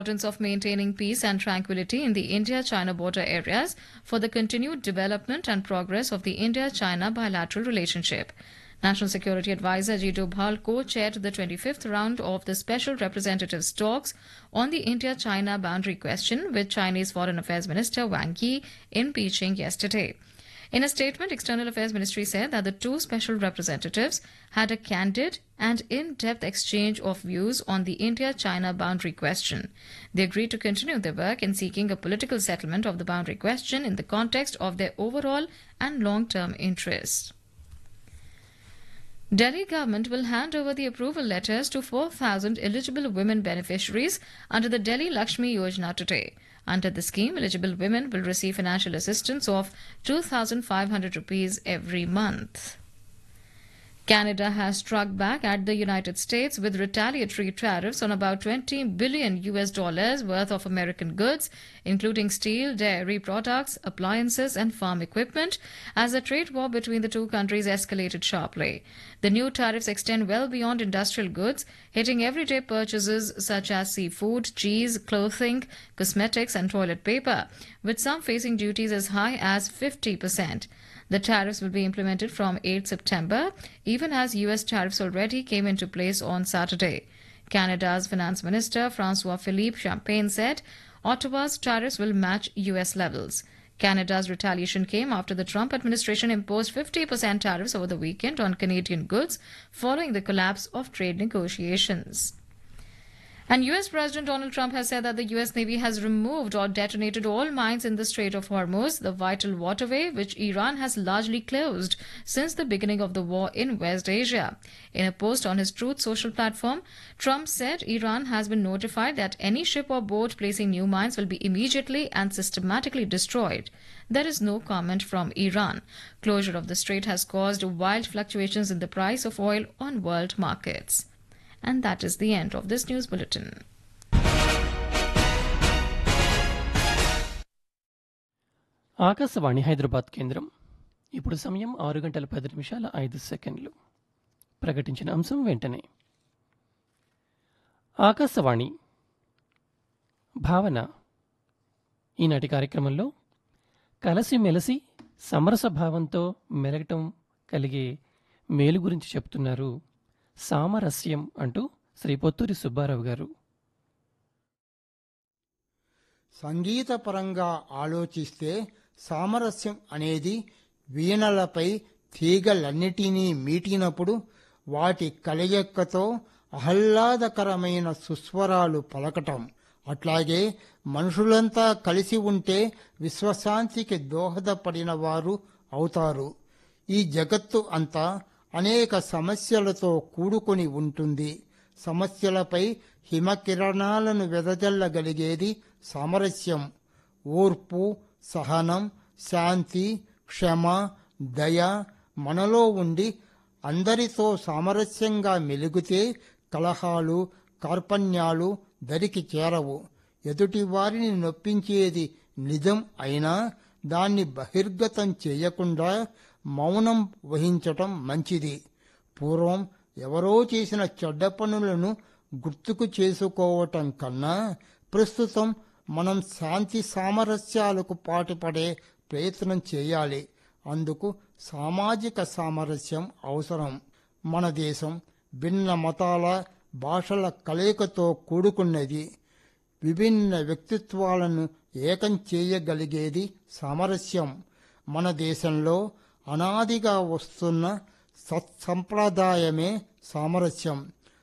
Importance of maintaining peace and tranquility in the India-China border areas for the continued development and progress of the India-China bilateral relationship. National Security Advisor Ajit Doval co-chaired the 25th round of the Special Representatives talks on the India-China boundary question with Chinese Foreign Affairs Minister Wang Yi in Beijing yesterday. In a statement, External Affairs Ministry said that the two special representatives had a candid and in-depth exchange of views on the India-China boundary question. They agreed to continue their work in seeking a political settlement of the boundary question in the context of their overall and long-term interests. Delhi government will hand over the approval letters to 4,000 eligible women beneficiaries under the Delhi Lakshmi Yojana today. Under the scheme, eligible women will receive financial assistance of 2,500 rupees every month. Canada has struck back at the United States with retaliatory tariffs on about $20 billion worth of American goods, including steel, dairy products, appliances, and farm equipment, as the trade war between the two countries escalated sharply. The new tariffs extend well beyond industrial goods, hitting everyday purchases such as seafood, cheese, clothing, cosmetics, and toilet paper, with some facing duties as high as 50%. The tariffs will be implemented from 8 September, even as U.S. tariffs already came into place on Saturday. Canada's Finance Minister François-Philippe Champagne said Ottawa's tariffs will match U.S. levels. Canada's retaliation came after the Trump administration imposed 50% tariffs over the weekend on Canadian goods following the collapse of trade negotiations. And U.S. President Donald Trump has said that the U.S. Navy has removed or detonated all mines in the Strait of Hormuz, the vital waterway which Iran has largely closed since the beginning of the war in West Asia. In a post on his Truth Social platform, Trump said Iran has been notified that any ship or boat placing new mines will be immediately and systematically destroyed. There is no comment from Iran. Closure of the strait has caused wild fluctuations in the price of oil on world markets. And that is the end of this news bulletin. Akashvani Hyderabad కేంద్రం. ఇప్పుడు సమయం 6:10 ప్రకటించిన అంశం వెంటనే. ఆకాశవాణి భావన. ఈనాటి కార్యక్రమంలో కలసిమెలసి సమరస భావంతో మెలగటం కలిగే మేలు గురించి చెప్తున్నారు సామరస్యం అంటూ శ్రీ పొత్తూరి సుబ్బారావు గారు. సంగీతపరంగా ఆలోచిస్తే సామరస్యం అనేది వీణలపై తీగలన్నిటినీ మీటినప్పుడు వాటి కలయికతో ఆహ్లాదకరమైన సుస్వరాలు పలకటం. అట్లాగే మనుషులంతా కలిసి ఉంటే విశ్వశాంతికి దోహదపడిన వారు అవుతారు. ఈ జగత్తు అంతా అనేక సమస్యలతో కూడుకొని ఉంటుంది. సమస్యలపై హిమకిరణాలను వెదజల్లగలిగేది సామరస్యం. ఓర్పు, సహనం, శాంతి, క్షమ, దయ మనలో ఉండి అందరితో సామరస్యంగా మెలిగితే కలహాలు, కార్పణ్యాలు దరికి చేరవు. ఎదుటి వారిని నొప్పించేది నిజం అయినా దాన్ని బహిర్గతం చేయకుండా మౌనం వహించటం మంచిది. పూర్వం ఎవరో చేసిన చెడ్డ పనులను గుర్తుకు చేసుకోవటం కన్నా ప్రస్తుతం మనం శాంతి సామరస్యాలకు పాటుపడే ప్రయత్నం చేయాలి. అందుకు సామాజిక సామరస్యం అవసరం. మన దేశం భిన్న మతాల, భాషల కలయికతో కూడుకున్నది. విభిన్న వ్యక్తిత్వాలను ఏకం చేయగలిగేది సామరస్యం. మన దేశంలో అనాదిగా వస్తున్న సత్సంప్రదాయమే సామరస్యం.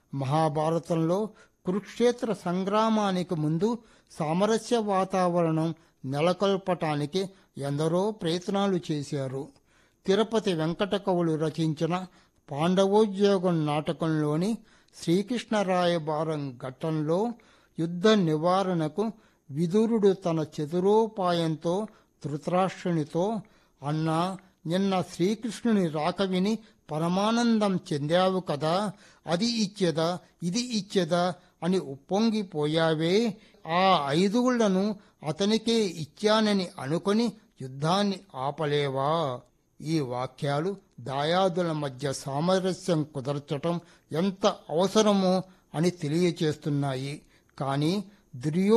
మహాభారతంలో కురుక్షేత్ర సంగ్రామానికి ముందు సామరస్య వాతావరణం నెలకొల్పటానికి ఎందరో ప్రయత్నాలు చేశారు. తిరుపతి వెంకట కవులు రచించిన పాండవోద్యోగం నాటకంలోని శ్రీకృష్ణరాయబారం ఘట్టంలో యుద్ధ నివారణకు విదురుడు తన చతురోపాయంతో ధృతరాష్ట్రునితో, అన్నా, నిన్న శ్రీకృష్ణుని రాక విని పరమానందం చెందావు కదా, అది ఇచ్చేదా ఇది ఇచ్చేదా అని ఉప్పొంగిపోయావే, ఆ 5 అతనికే ఇచ్చానని అనుకొని యుద్ధాన్ని ఆపలేవా? ఈ వాక్యాలు దాయాదుల మధ్య సామరస్యం కుదర్చటం ఎంత అవసరమో అని తెలియచేస్తున్నాయి. కానీ దుర్యో